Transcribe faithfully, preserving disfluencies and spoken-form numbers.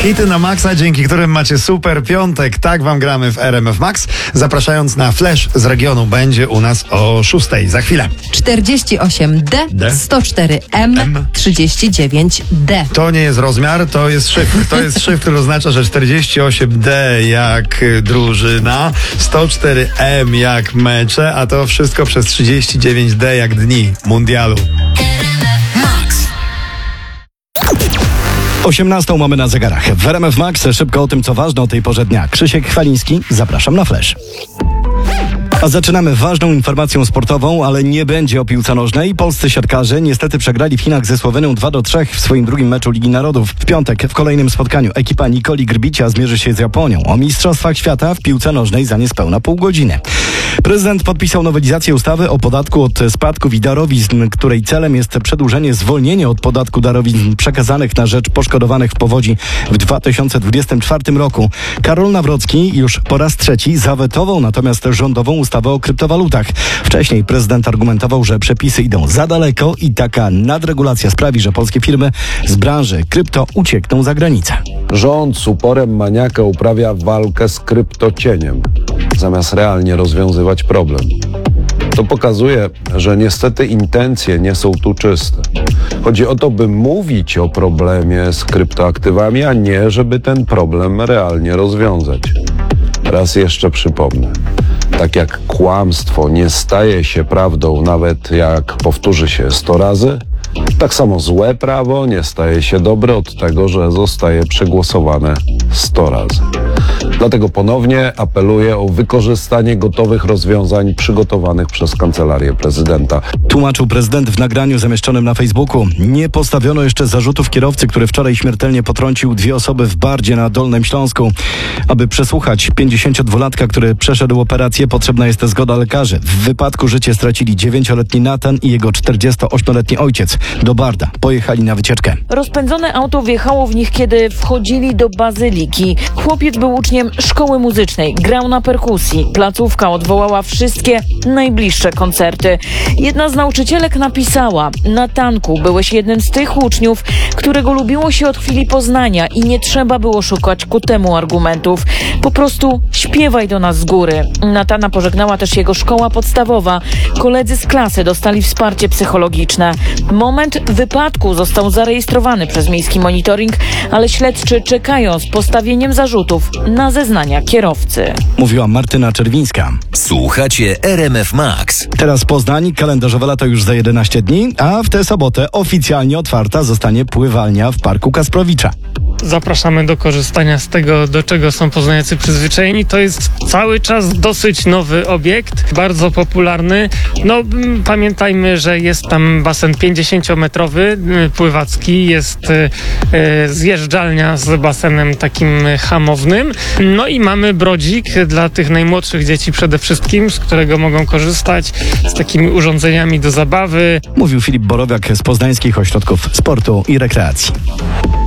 Hity na maksa, dzięki którym macie super piątek. Tak wam gramy w R M F Max. Zapraszając na Flash z regionu, będzie u nas o szóstej. Za chwilę. czterdzieści osiem D, D? sto cztery M, M? trzydzieści dziewięć D. To nie jest rozmiar, to jest szyfr. To jest szyfr, który oznacza, że czterdzieści osiem D jak drużyna, sto cztery M jak mecze, a to wszystko przez trzydzieści dziewięć D jak dni mundialu. osiemnastą mamy na zegarach. W R M F Max szybko o tym, co ważne o tej porze dnia. Krzysiek Chwaliński, zapraszam na Flash. A zaczynamy ważną informacją sportową, ale nie będzie o piłce nożnej. Polscy siatkarze niestety przegrali w Chinach ze Słowenią dwa do trzech w swoim drugim meczu Ligi Narodów. W piątek w kolejnym spotkaniu ekipa Nikoli Grbicia zmierzy się z Japonią. O Mistrzostwach Świata w piłce nożnej za niespełna pół godziny. Prezydent podpisał nowelizację ustawy o podatku od spadków i darowizn, której celem jest przedłużenie zwolnienia od podatku darowizn przekazanych na rzecz poszkodowanych w powodzi w dwa tysiące dwudziestym czwartym roku. Karol Nawrocki już po raz trzeci zawetował natomiast rządową ustawę o kryptowalutach. Wcześniej prezydent argumentował, że przepisy idą za daleko i taka nadregulacja sprawi, że polskie firmy z branży krypto uciekną za granicę. Rząd z uporem maniaka uprawia walkę z kryptocieniem, zamiast realnie rozwiązywać problem. To pokazuje, że niestety intencje nie są tu czyste. Chodzi o to, by mówić o problemie z kryptoaktywami, a nie, żeby ten problem realnie rozwiązać. Raz jeszcze przypomnę. Tak jak kłamstwo nie staje się prawdą, nawet jak powtórzy się sto razy, tak samo złe prawo nie staje się dobre od tego, że zostaje przegłosowane sto razy. Dlatego ponownie apeluję o wykorzystanie gotowych rozwiązań przygotowanych przez Kancelarię Prezydenta. Tłumaczył prezydent w nagraniu zamieszczonym na Facebooku. Nie postawiono jeszcze zarzutów kierowcy, który wczoraj śmiertelnie potrącił dwie osoby w Bardzie na Dolnym Śląsku. Aby przesłuchać pięćdziesięciodwulatka, który przeszedł operację, potrzebna jest zgoda lekarzy. W wypadku życie stracili dziewięcioletni Natan i jego czterdziestoośmioletni ojciec. Do Barda pojechali na wycieczkę. Rozpędzone auto wjechało w nich, kiedy wchodzili do bazyliki. Chłopiec był uczniem szkoły muzycznej, grał na perkusji. Placówka odwołała wszystkie najbliższe koncerty. Jedna z nauczycielek napisała: Natanku, byłeś jednym z tych uczniów, którego lubiło się od chwili poznania i nie trzeba było szukać ku temu argumentów. Po prostu śpiewaj do nas z góry. Natana pożegnała też jego szkoła podstawowa. Koledzy z klasy dostali wsparcie psychologiczne. Moment wypadku został zarejestrowany przez miejski monitoring, ale śledczy czekają z postawieniem zarzutów na zeznania kierowcy. Mówiła Martyna Czerwińska. Słuchacie R M F Max. Teraz Poznań, kalendarzowe lato już za jedenaście dni, a w tę sobotę oficjalnie otwarta zostanie pływalnia w Parku Kasprowicza. Zapraszamy do korzystania z tego, do czego są poznaniacy przyzwyczajeni. To jest cały czas dosyć nowy obiekt, bardzo popularny. No, m, pamiętajmy, że jest tam basen pięćdziesięciometrowy, y, pływacki, jest y, y, zjeżdżalnia z basenem takim hamownym. No i mamy brodzik dla tych najmłodszych dzieci przede wszystkim, z którego mogą korzystać, z takimi urządzeniami do zabawy. Mówił Filip Borowiak z Poznańskich Ośrodków Sportu i Rekreacji.